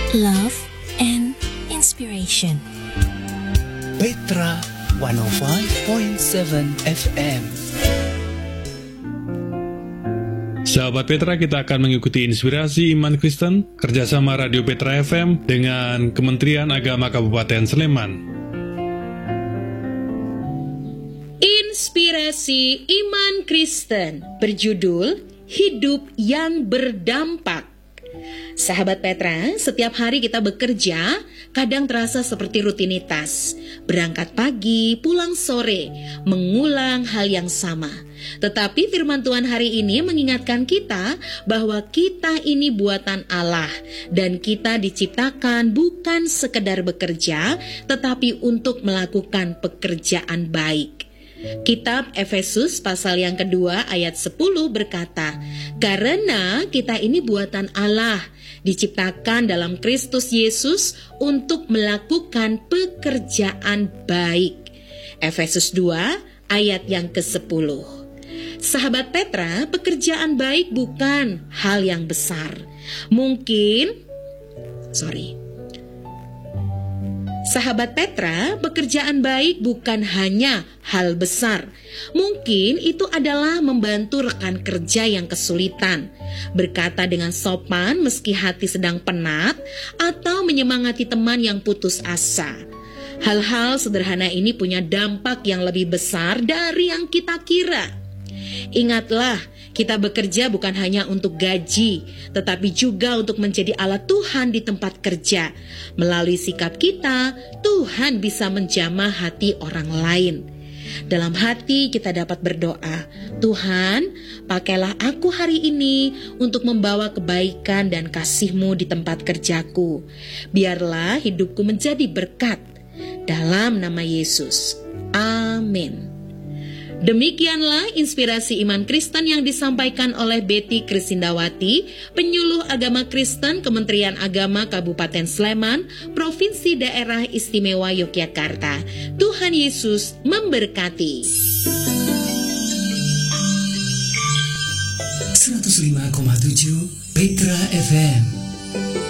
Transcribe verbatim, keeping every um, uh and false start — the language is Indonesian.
love and inspiration. Petra seratus lima koma tujuh F M. Sahabat Petra, kita akan mengikuti inspirasi iman Kristen kerjasama Radio Petra F M dengan Kementerian Agama Kabupaten Sleman. Inspirasi iman Kristen berjudul Hidup yang Berdampak. Sahabat Petra, setiap hari kita bekerja, kadang terasa seperti rutinitas. Berangkat pagi, pulang sore, mengulang hal yang sama. Tetapi firman Tuhan hari ini mengingatkan kita bahwa kita ini buatan Allah dan kita diciptakan bukan sekedar bekerja, tetapi untuk melakukan pekerjaan baik. Kitab Efesus pasal yang kedua ayat sepuluh berkata, karena kita ini buatan Allah, diciptakan dalam Kristus Yesus untuk melakukan pekerjaan baik. Efesus dua ayat yang kesepuluh. Sahabat Petra, pekerjaan baik bukan hal yang besar. Mungkin, sorry. Sahabat Petra, pekerjaan baik bukan hanya hal besar. Mungkin itu adalah membantu rekan kerja yang kesulitan, berkata dengan sopan meski hati sedang penat, atau menyemangati teman yang putus asa. Hal-hal sederhana ini punya dampak yang lebih besar dari yang kita kira. Ingatlah, kita bekerja bukan hanya untuk gaji, tetapi juga untuk menjadi alat Tuhan di tempat kerja. Melalui sikap kita, Tuhan bisa menjamah hati orang lain. Dalam hati kita dapat berdoa, Tuhan, pakailah aku hari ini untuk membawa kebaikan dan kasih-Mu di tempat kerjaku. Biarlah hidupku menjadi berkat. Dalam nama Yesus. Amin. Demikianlah inspirasi iman Kristen yang disampaikan oleh Betty Krisindawati, penyuluh agama Kristen Kementerian Agama Kabupaten Sleman, Provinsi Daerah Istimewa Yogyakarta. Tuhan Yesus memberkati. seratus lima koma tujuh Petra F M.